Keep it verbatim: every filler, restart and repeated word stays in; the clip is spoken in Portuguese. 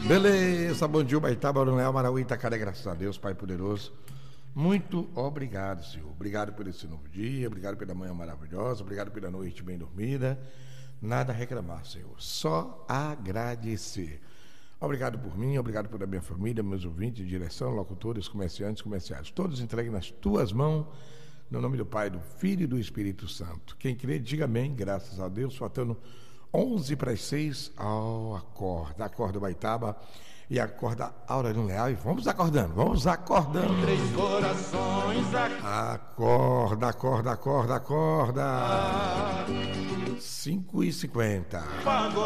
Beleza, bom dia, Baitaba, Aronel, Marauí, Itacaré, graças a Deus, Pai poderoso. Muito obrigado, Senhor. Obrigado por esse novo dia, obrigado pela manhã maravilhosa, obrigado pela noite bem dormida. Nada a reclamar, Senhor, só agradecer. Obrigado por mim, obrigado pela minha família, meus ouvintes, direção, locutores, comerciantes, comerciais. Todos entregues nas tuas mãos, no nome do Pai, do Filho e do Espírito Santo. Quem crê, diga amém, graças a Deus, faltando onze para as seis, oh, acorda, acorda Baitaba e acorda Aurélio Leal e vamos acordando, vamos acordando. Três corações aqui. Acorda, acorda, acorda, acorda. cinco e cinquenta.